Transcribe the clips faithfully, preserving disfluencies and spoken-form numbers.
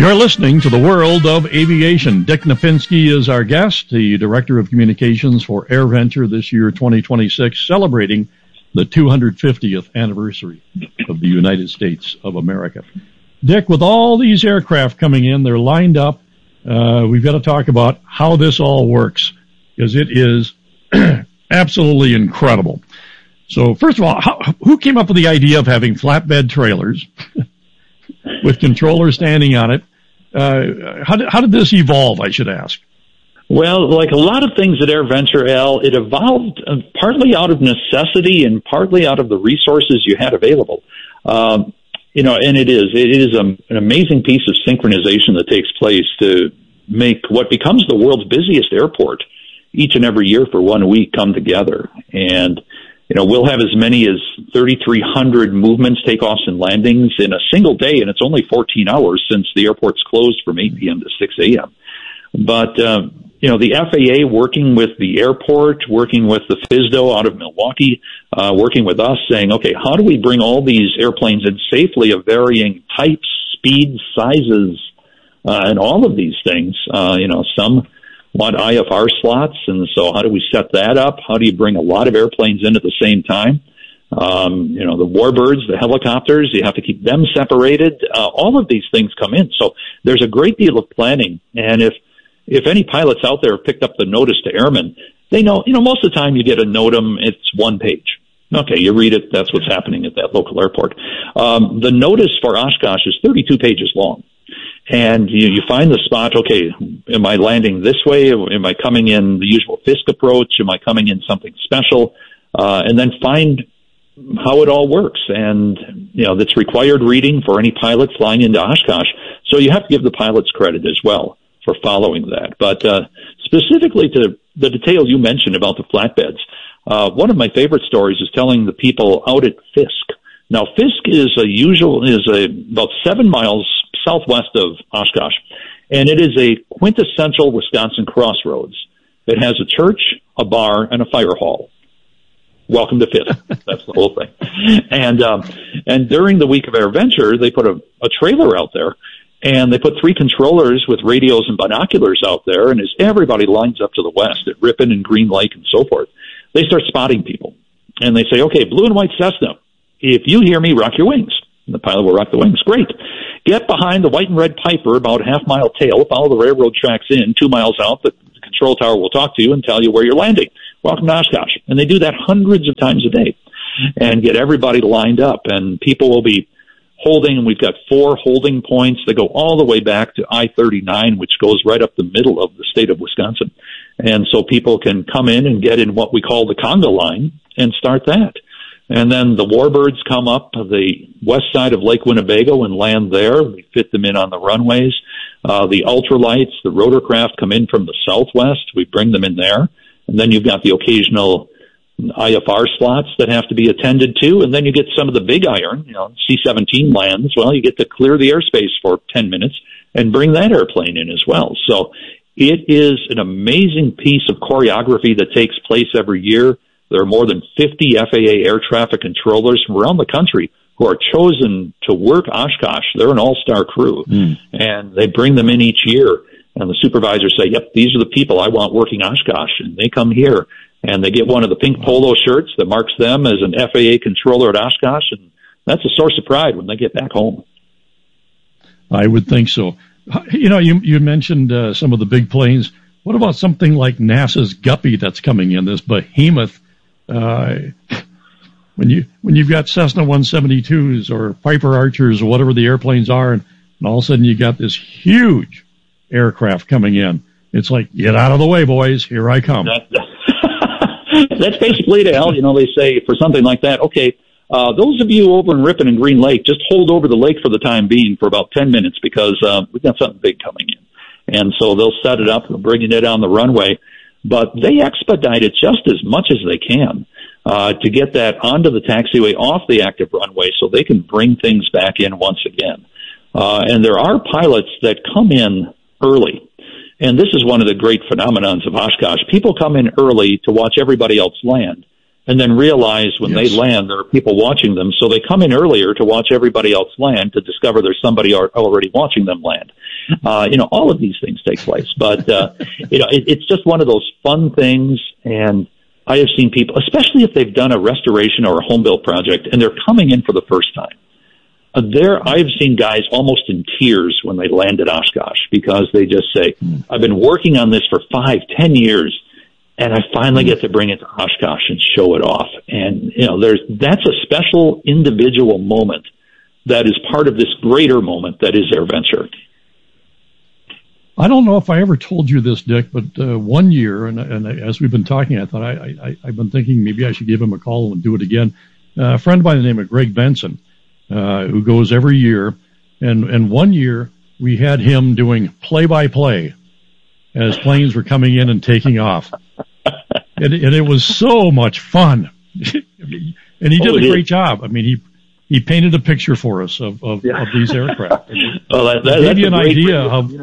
You're listening to the World of Aviation. Dick Napinski is our guest, the Director of Communications for AirVenture this year, twenty twenty-six, celebrating the two hundred fiftieth anniversary of the United States of America. Dick, with all these aircraft coming in, they're lined up. Uh, we've got to talk about how this all works, because it is absolutely incredible. So, first of all, how, who came up with the idea of having flatbed trailers with controllers standing on it? Uh, how did, how did this evolve, I should ask? Well, like a lot of things at AirVenture, Al, it evolved uh, partly out of necessity and partly out of the resources you had available. Um, you know, and it is, it is a, an amazing piece of synchronization that takes place to make what becomes the world's busiest airport each and every year for one week come together. And you know, we'll have as many as thirty-three hundred movements, takeoffs, and landings in a single day, and it's only fourteen hours since the airport's closed from eight p.m. to six a.m. But, uh, you know, the F A A working with the airport, working with the F S D O out of Milwaukee, uh, working with us saying, okay, how do we bring all these airplanes in safely of varying types, speeds, sizes, uh, and all of these things? Uh, you know, some want I F R slots, and so how do we set that up? How do you bring a lot of airplanes in at the same time? Um, you know, the warbirds, the helicopters, you have to keep them separated. Uh, all of these things come in. So there's a great deal of planning. And if if any pilots out there have picked up the notice to airmen, they know, you know, most of the time you get a NOTAM, it's one page. Okay, you read it, that's what's happening at that local airport. Um, the notice for Oshkosh is thirty-two pages long. And you, you find the spot, okay, am I landing this way? Am I coming in the usual Fisk approach? Am I coming in something special? Uh, and then find how it all works. And, you know, that's required reading for any pilot flying into Oshkosh. So you have to give the pilots credit as well for following that. But uh, specifically to the detail you mentioned about the flatbeds, uh, one of my favorite stories is telling the people out at Fisk. Now, Fisk is a usual, is a, about seven miles southwest of Oshkosh, and it is a quintessential Wisconsin crossroads. It has a church, a bar, and a fire hall. Welcome to Fisk. That's the whole thing. And um, and during the week of AirVenture, they put a, a trailer out there, and they put three controllers with radios and binoculars out there, and as everybody lines up to the west at Ripon and Green Lake and so forth, they start spotting people. And they say, okay, blue and white Cessna, if you hear me, rock your wings. And the pilot will rock the wings. Great. Get behind the white and red Piper about a half-mile tail, follow the railroad tracks in, two miles out, the control tower will talk to you and tell you where you're landing. Welcome to Oshkosh. And they do that hundreds of times a day and get everybody lined up. And people will be holding, and we've got four holding points that go all the way back to I thirty-nine, which goes right up the middle of the state of Wisconsin. And so people can come in and get in what we call the conga line and start that. And then the warbirds come up the west side of Lake Winnebago and land there. We fit them in on the runways. Uh, the ultralights, the rotorcraft come in from the southwest. We bring them in there. And then you've got the occasional I F R slots that have to be attended to. And then you get some of the big iron, you know, C seventeen lands. Well, you get to clear the airspace for ten minutes and bring that airplane in as well. So it is an amazing piece of choreography that takes place every year. There are more than fifty F A A air traffic controllers from around the country who are chosen to work Oshkosh. They're an all-star crew, mm. and they bring them in each year. And the supervisors say, yep, these are the people I want working Oshkosh. And they come here, and they get one of the pink polo shirts that marks them as an F A A controller at Oshkosh, and that's a source of pride when they get back home. I would think so. You know, you, you mentioned uh, some of the big planes. What about something like NASA's Guppy that's coming in, this behemoth? Uh, when you when you've got Cessna one seventy-twos or Piper Archers or whatever the airplanes are, and, and all of a sudden you got this huge aircraft coming in, it's like, get out of the way, boys, here I come. That, that's basically it, Al. You know, they say for something like that, okay, uh, those of you over in Ripon and Green Lake, just hold over the lake for the time being for about ten minutes because uh, we've got something big coming in. And so they'll set it up and bring it on the runway. But they expedite it just as much as they can uh, to get that onto the taxiway off the active runway so they can bring things back in once again. Uh, and there are pilots that come in early. And this is one of the great phenomenons of Oshkosh. People come in early to watch everybody else land. and then realize when yes. they land there are people watching them, so they come in earlier to watch everybody else land to discover there's somebody already watching them land. Uh, you know, all of these things take place, but uh, you know, it, it's just one of those fun things. And I have seen people, especially if they've done a restoration or a home build project, and they're coming in for the first time. Uh, there, I've seen guys almost in tears when they land at Oshkosh because they just say, "I've been working on this for five, ten years, and I finally get to bring it to Oshkosh and show it off." And you know, there's that's a special individual moment that is part of this greater moment that is AirVenture. I don't know if I ever told you this, Dick, but uh, one year, and, and as we've been talking, I thought I, I, I've been thinking maybe I should give him a call and do it again. Uh, a friend by the name of Greg Benson, uh, who goes every year, and, and one year we had him doing play-by-play as planes were coming in and taking off. and, and it was so much fun. And he did oh, a great is. job. I mean, he he painted a picture for us of, of, yeah. of these aircraft. Well, that, that, gave you an idea of...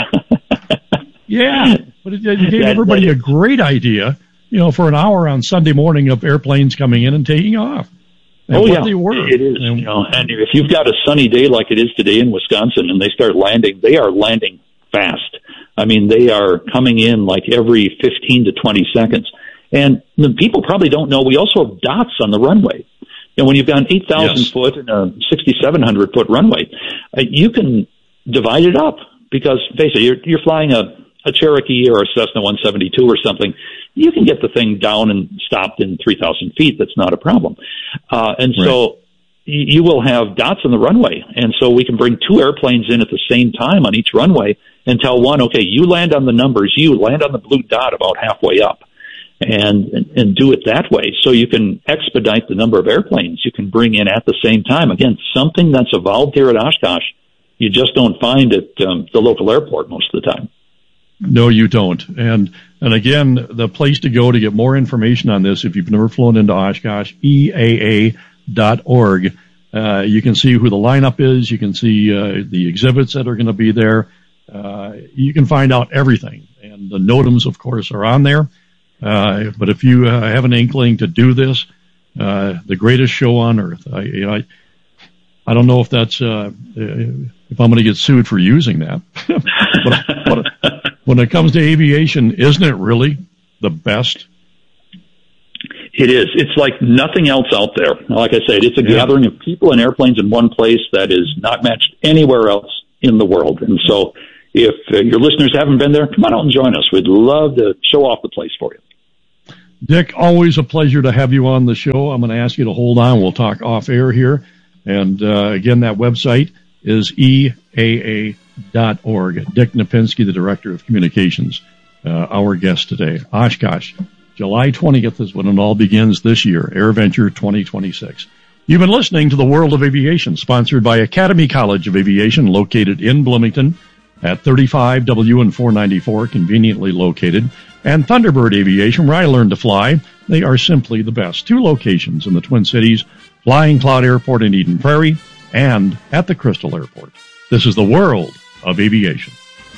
Yeah, but it, it gave that, everybody that a great idea, you know, for an hour on Sunday morning of airplanes coming in and taking off. And oh, what yeah, they were. It is. And, you know, and if you've got a sunny day like it is today in Wisconsin and they start landing, they are landing fast. I mean, they are coming in like every fifteen to twenty seconds. And the people probably don't know, we also have dots on the runway. And when you've got an eight thousand yes. foot and a sixty-seven hundred foot runway, uh, you can divide it up because, face it, you're, you're flying a, a Cherokee or a Cessna one seventy-two or something. You can get the thing down and stopped in three thousand feet. That's not a problem. Uh, and right. so y- you will have dots on the runway. And so we can bring two airplanes in at the same time on each runway and tell one, okay, you land on the numbers, you land on the blue dot about halfway up. And, and do it that way so you can expedite the number of airplanes you can bring in at the same time. Again, something that's evolved here at Oshkosh, you just don't find at um, the local airport most of the time. No, you don't. And and again, the place to go to get more information on this, if you've never flown into Oshkosh, E A A dot org. Uh, you can see who the lineup is. You can see uh, the exhibits that are going to be there. Uh, you can find out everything. And the NOTAMs, of course, are on there. Uh, but if you uh, have an inkling to do this, uh, the greatest show on earth, I, you know, I, I don't know if that's, uh, if I'm going to get sued for using that. but, but when it comes to aviation, isn't it really the best? It is. It's like nothing else out there. Like I said, it's a yeah. gathering of people and airplanes in one place that is not matched anywhere else in the world. And so if uh, your listeners haven't been there, come on out and join us. We'd love to show off the place for you. Dick, always a pleasure to have you on the show. I'm going to ask you to hold on. We'll talk off air here. And uh, again, that website is E A A dot org. Dick Napinski, the Director of Communications, uh, our guest today. Oshkosh, July twentieth is when it all begins this year, AirVenture twenty twenty-six. You've been listening to The World of Aviation, sponsored by Academy College of Aviation, located in Bloomington at thirty-five W and four ninety-four, conveniently located, and Thunderbird Aviation, where I learned to fly. They are simply the best. Two locations in the Twin Cities, Flying Cloud Airport in Eden Prairie and at the Crystal Airport. This is The World of Aviation.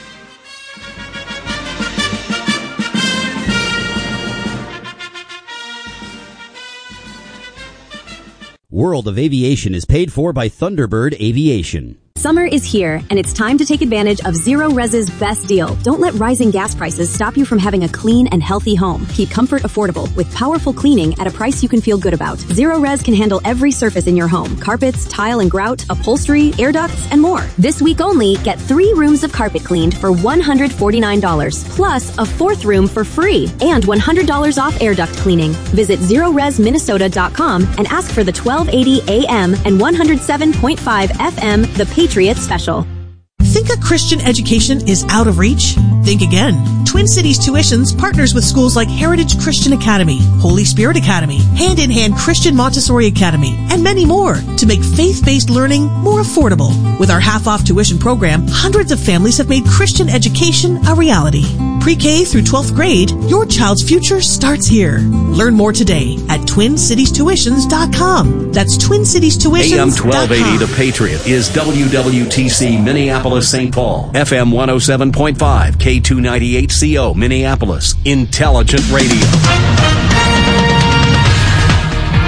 World of Aviation is paid for by Thunderbird Aviation. Summer is here, and it's time to take advantage of Zero Res's best deal. Don't let rising gas prices stop you from having a clean and healthy home. Keep comfort affordable with powerful cleaning at a price you can feel good about. Zero Res can handle every surface in your home: carpets, tile and grout, upholstery, air ducts, and more. This week only, get three rooms of carpet cleaned for one hundred forty-nine dollars, plus a fourth room for free, and one hundred dollars off air duct cleaning. Visit zero res minnesota dot com and ask for the twelve eighty A M and one oh seven point five F M, the Patriot Special. Think a Christian education is out of reach? Think again. Twin Cities Tuitions partners with schools like Heritage Christian Academy, Holy Spirit Academy, Hand in Hand Christian Montessori Academy, and many more to make faith-based learning more affordable. With our half-off tuition program, hundreds of families have made Christian education a reality. Pre-K through twelfth grade, your child's future starts here. Learn more today at twin cities tuitions dot com. That's twin cities tuitions dot com. A M twelve eighty The Patriot is W W T C Minneapolis Saint Paul. F M one oh seven point five, K two ninety-eight C O Minneapolis. Intelligent Radio.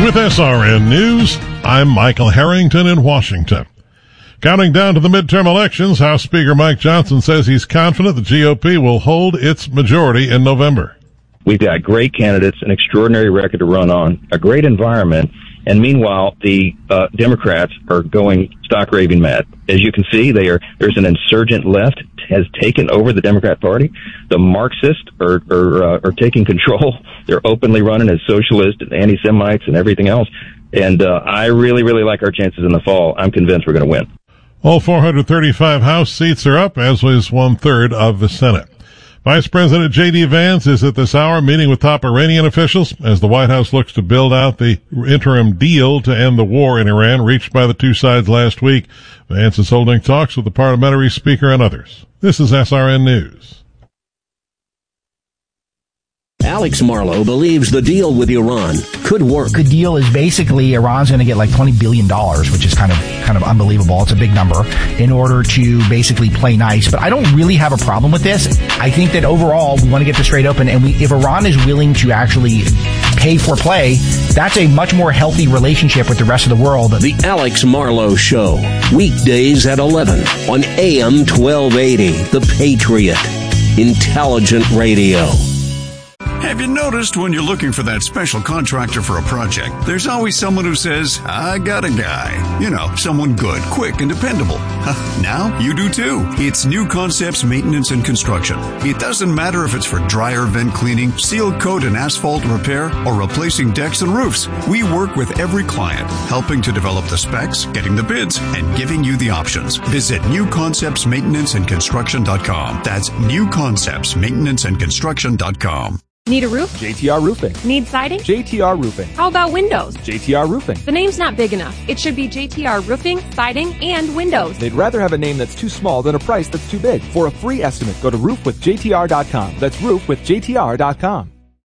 With S R N News, I'm Michael Harrington in Washington. Counting down to the midterm elections, House Speaker Mike Johnson says he's confident the G O P will hold its majority in November. We've got great candidates, an extraordinary record to run on, a great environment, and meanwhile, the uh, Democrats are going stock raving mad. As you can see, they are, there's an insurgent left has taken over the Democrat Party. The Marxists are are, uh, are taking control. They're openly running as socialists and anti-Semites and everything else. And uh, I really, really like our chances in the fall. I'm convinced we're going to win. All four hundred thirty-five House seats are up, as was one-third of the Senate. Vice President J D. Vance is at this hour meeting with top Iranian officials as the White House looks to build out the interim deal to end the war in Iran reached by the two sides last week. Vance is holding talks with the parliamentary speaker and others. This is S R N News. Alex Marlowe believes the deal with Iran could work. The deal is basically Iran's going to get like twenty billion dollars, which is kind of kind of unbelievable. It's a big number in order to basically play nice. But I don't really have a problem with this. I think that overall we want to get this trade open. And we, if Iran is willing to actually pay for play, that's a much more healthy relationship with the rest of the world. The Alex Marlowe Show, weekdays at eleven on A M twelve eighty, The Patriot. Intelligent radio. Have you noticed when you're looking for that special contractor for a project, there's always someone who says, I got a guy. You know, someone good, quick, and dependable. Now you do too. It's New Concepts Maintenance and Construction. It doesn't matter if it's for dryer vent cleaning, seal coat and asphalt repair, or replacing decks and roofs. We work with every client, helping to develop the specs, getting the bids, and giving you the options. Visit new concepts maintenance and construction dot com. That's new concepts maintenance and construction dot com. Need a roof? J T R Roofing. Need siding? J T R Roofing. How about windows? J T R Roofing. The name's not big enough. It should be J T R Roofing, Siding, and Windows. They'd rather have a name that's too small than a price that's too big. For a free estimate, go to roof with J T R dot com. That's roof with J T R dot com.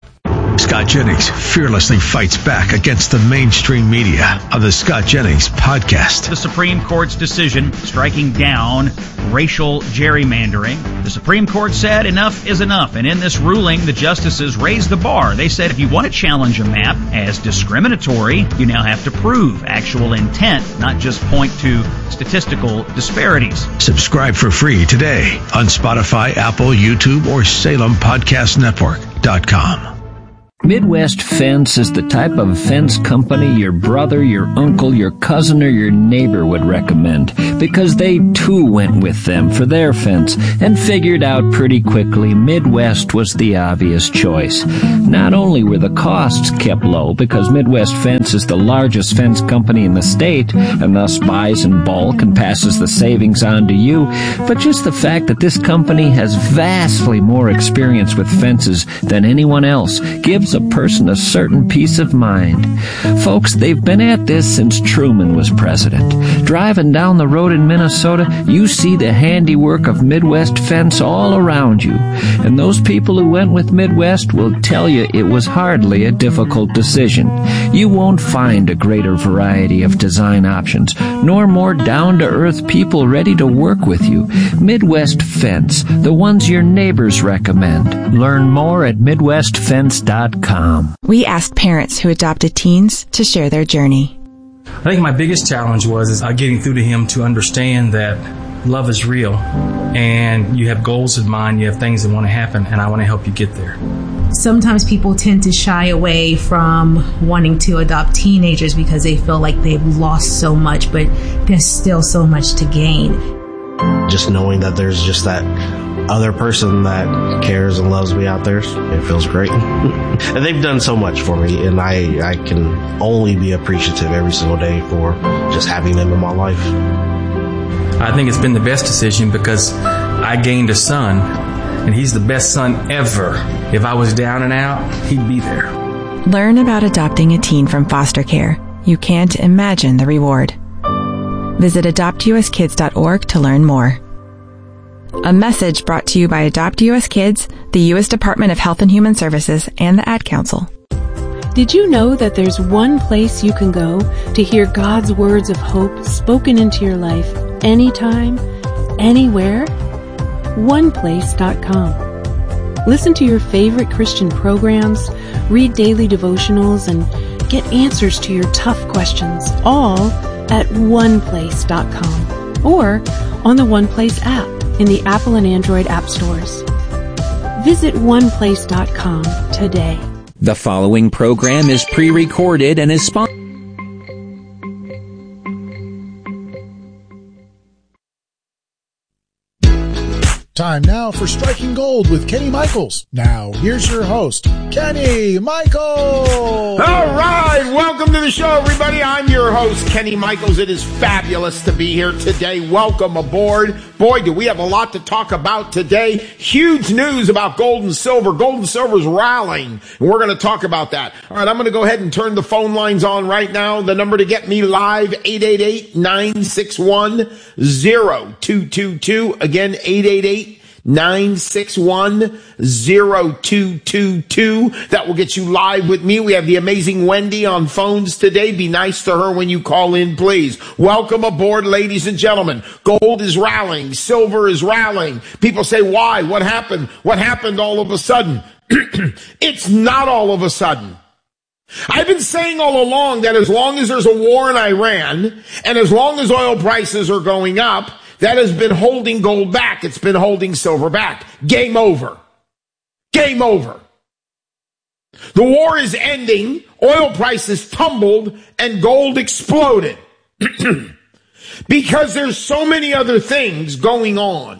Scott Jennings fearlessly fights back against the mainstream media on the Scott Jennings Podcast. The Supreme Court's decision striking down racial gerrymandering. The Supreme Court said enough is enough, and in this ruling, the justices raised the bar. They said if you want to challenge a map as discriminatory, you now have to prove actual intent, not just point to statistical disparities. Subscribe for free today on Spotify, Apple, YouTube, or Salem Podcast Network dot com. Midwest Fence is the type of fence company your brother, your uncle, your cousin, or your neighbor would recommend because they too went with them for their fence and figured out pretty quickly Midwest was the obvious choice. Not only were the costs kept low because Midwest Fence is the largest fence company in the state and thus buys in bulk and passes the savings on to you, but just the fact that this company has vastly more experience with fences than anyone else gives a person a certain peace of mind. Folks, they've been at this since Truman was president. Driving down the road in Minnesota, you see the handiwork of Midwest Fence all around you. And those people who went with Midwest will tell you it was hardly a difficult decision. You won't find a greater variety of design options, nor more down-to-earth people ready to work with you. Midwest Fence, the ones your neighbors recommend. Learn more at midwest fence dot com. We asked parents who adopted teens to share their journey. I think my biggest challenge was is, uh, getting through to him to understand that love is real and you have goals in mind, you have things that want to happen, and I want to help you get there. Sometimes people tend to shy away from wanting to adopt teenagers because they feel like they've lost so much, but there's still so much to gain. Just knowing that there's just that other person that cares and loves me out there, it feels great. And they've done so much for me, and I, I can only be appreciative every single day for just having them in my life. I think it's been the best decision because I gained a son, and he's the best son ever. If I was down and out, he'd be there. Learn about adopting a teen from foster care. You can't imagine the reward. Visit adopt u s kids dot org to learn more. A message brought to you by Adopt U S Kids, the U S Department of Health and Human Services, and the Ad Council. Did you know that there's one place you can go to hear God's words of hope spoken into your life anytime, anywhere? one place dot com. Listen to your favorite Christian programs, read daily devotionals, and Get answers to your tough questions all at one place dot com or on the OnePlace app in the Apple and Android app stores. Visit one place dot com today. The following program is pre-recorded and is sponsored. Time now for Striking Gold with Kenny Michaels. Now, here's your host, Kenny Michaels. All right, welcome to the show, everybody. I'm your host, Kenny Michaels. It is fabulous to be here today. Welcome aboard. Boy, do we have a lot to talk about today. Huge news about gold and silver. Gold and silver is rallying, and we're going to talk about that. All right, I'm going to go ahead and turn the phone lines on right now. The number to get me live, eight eight eight, nine six one, zero two two two. Again, eight eight eight, nine six one, zero two two two. That will get you live with me. We have the amazing Wendy on phones today. Be nice to her when you call in, please. Welcome aboard, ladies and gentlemen. Gold is rallying. Silver is rallying. People say, why? What happened? What happened all of a sudden? It's not all of a sudden. I've been saying all along that as long as there's a war in Iran and as long as oil prices are going up, that has been holding gold back. It's been holding silver back. Game over. Game over. The war is ending. Oil prices tumbled and gold exploded. Because there's so many other things going on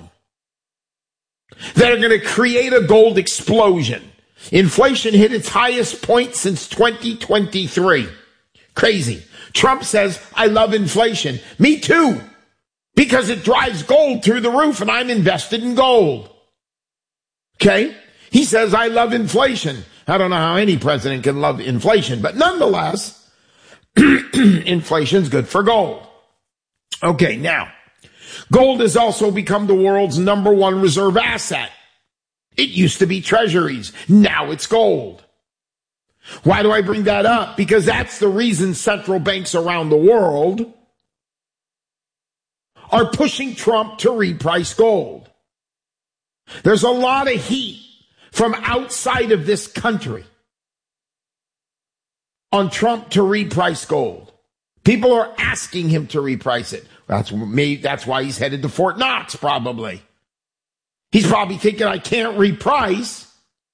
that are going to create a gold explosion. Inflation hit its highest point since twenty twenty-three. Crazy. Trump says, I love inflation. Me too. Because it drives gold through the roof, and I'm invested in gold. Okay? He says, I love inflation. I don't know how any president can love inflation, but nonetheless, inflation's good for gold. Okay, now, gold has also become the world's number one reserve asset. It used to be treasuries. Now it's gold. Why do I bring that up? Because that's the reason central banks around the world are pushing Trump to reprice gold. There's a lot of heat from outside of this country on Trump to reprice gold. People are asking him to reprice it. That's me. That's why he's headed to Fort Knox, probably. He's probably thinking, I can't reprice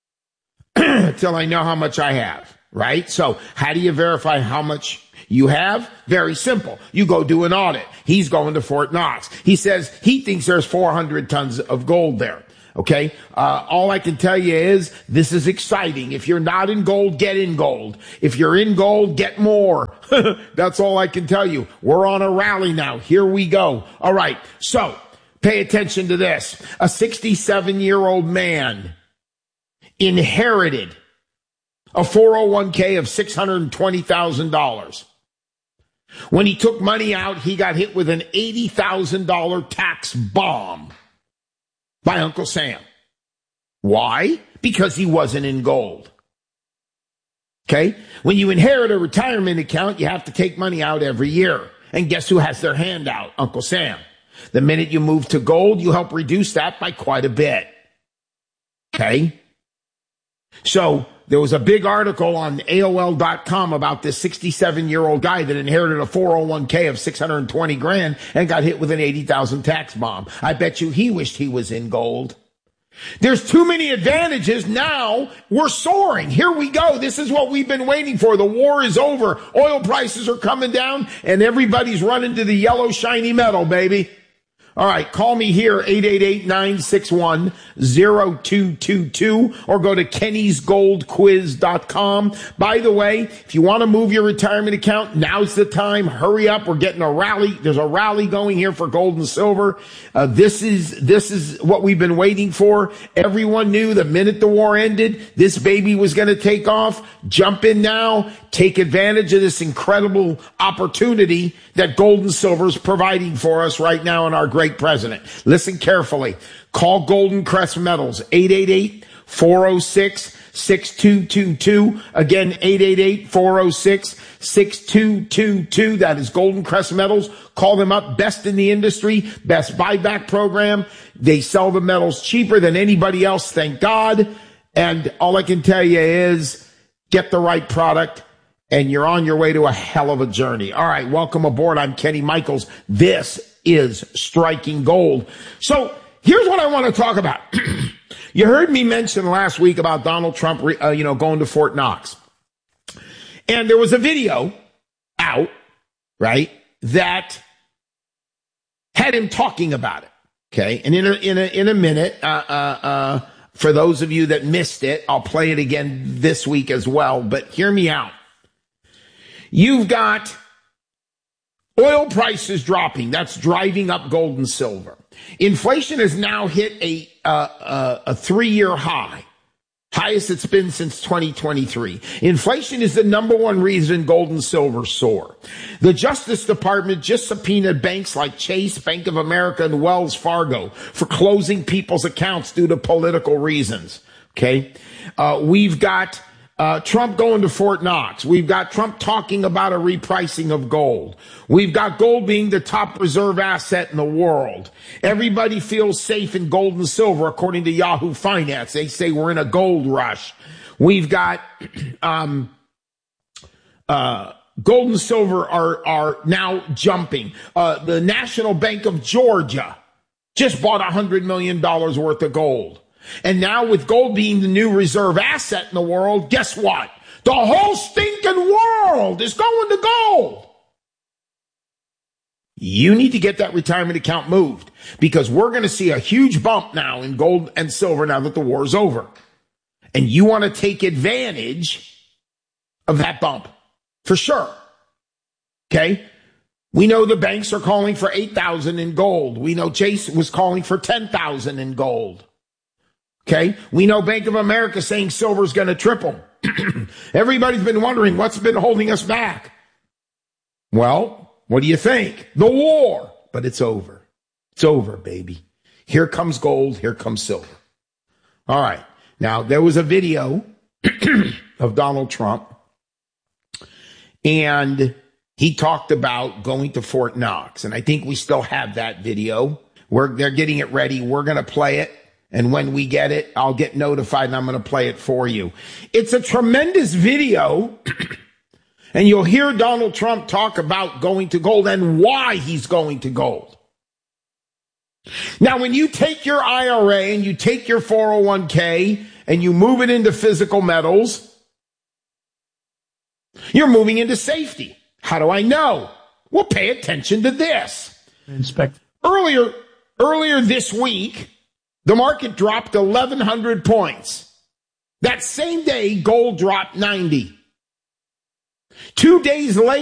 until I know how much I have, right? So how do you verify how much you have? Very simple. You go do an audit. He's going to Fort Knox. He says he thinks there's four hundred tons of gold there. Okay? Uh, all I can tell you is this is exciting. If you're not in gold, get in gold. If you're in gold, get more. That's all I can tell you. We're on a rally now. Here we go. All right. So pay attention to this. A sixty-seven-year-old man inherited a four oh one k of six hundred twenty thousand dollars. When he took money out, he got hit with an eighty thousand dollars tax bomb by Uncle Sam. Why? Because he wasn't in gold. Okay? When you inherit a retirement account, you have to take money out every year. And guess who has their hand out? Uncle Sam. The minute you move to gold, you help reduce that by quite a bit. Okay? So there was a big article on A O L dot com about this sixty-seven-year-old guy that inherited a four oh one k of six hundred twenty grand and got hit with an eighty thousand tax bomb. I bet you he wished he was in gold. There's too many advantages. Now we're soaring. Here we go. This is what we've been waiting for. The war is over. Oil prices are coming down and everybody's running to the yellow shiny metal, baby. All right, call me here, eight eight eight, nine six one, zero two two two, or go to kennys gold quiz dot com. By the way, if you want to move your retirement account, now's the time. Hurry up. We're getting a rally. There's a rally going here for gold and silver. Uh, this is, this is what we've been waiting for. Everyone knew the minute the war ended, this baby was going to take off. Jump in now. Take advantage of this incredible opportunity that gold and silver is providing for us right now in our great president. Listen carefully. Call Golden Crest Metals, eight eight eight, four oh six, six two two two. Again, eight eight eight, four oh six, six two two two. That is Golden Crest Metals. Call them up. Best in the industry, best buyback program. They sell the metals cheaper than anybody else, thank God. And all I can tell you is get the right product and you're on your way to a hell of a journey. All right, welcome aboard. I'm Kenny Michaels. This is Striking Gold. So here's what I want to talk about. You heard me mention last week about Donald Trump, uh, you know, going to Fort Knox. And there was a video out, right, that had him talking about it. Okay. And in a, in a, in a minute, uh, uh, uh, for those of you that missed it, I'll play it again this week as well, but hear me out. You've got oil prices dropping. That's driving up gold and silver. Inflation has now hit a, uh, uh, a three-year high. Highest it's been since twenty twenty-three. Inflation is the number one reason gold and silver soar. The Justice Department just subpoenaed banks like Chase, Bank of America, and Wells Fargo for closing people's accounts due to political reasons. Okay? Uh, we've got uh, Trump going to Fort Knox. We've got Trump talking about a repricing of gold. We've got gold being the top reserve asset in the world. Everybody feels safe in gold and silver, according to Yahoo Finance. They say we're in a gold rush. We've got um, uh, gold and silver are are now jumping. Uh, the National Bank of Georgia just bought one hundred million dollars worth of gold. And now with gold being the new reserve asset in the world, guess what? The whole stinking world is going to gold. You need to get that retirement account moved because we're going to see a huge bump now in gold and silver now that the war's over. And you want to take advantage of that bump for sure. Okay? We know the banks are calling for eight thousand in gold. We know Chase was calling for ten thousand in gold. Okay? We know Bank of America saying silver's going to triple. Everybody's been wondering what's been holding us back. Well, what do you think? The war. But it's over. It's over, baby. Here comes gold. Here comes silver. All right. Now, there was a video of Donald Trump, and he talked about going to Fort Knox. And I think we still have that video. We're, they're getting it ready. We're going to play it. And when we get it, I'll get notified and I'm going to play it for you. It's a tremendous video. And you'll hear Donald Trump talk about going to gold and why he's going to gold. Now, when you take your I R A and you take your four oh one k and you move it into physical metals, you're moving into safety. How do I know? Well, pay attention to this. Inspect. Earlier, earlier this week, the market dropped eleven hundred points. That same day, gold dropped ninety. Two days later,